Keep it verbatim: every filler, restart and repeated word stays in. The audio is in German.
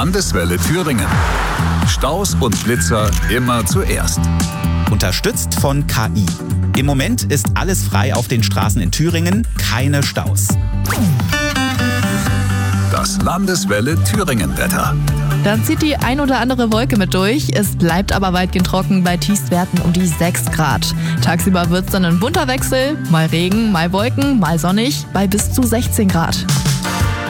Landeswelle Thüringen. Staus und Blitzer immer zuerst. Unterstützt von K I. Im Moment ist alles frei auf den Straßen in Thüringen, keine Staus. Das Landeswelle Thüringen-Wetter. Dann zieht die ein oder andere Wolke mit durch. Es bleibt aber weitgehend trocken bei Tiefstwerten um die sechs Grad. Tagsüber wird es dann ein bunter Wechsel. Mal Regen, mal Wolken, mal sonnig bei bis zu sechzehn Grad.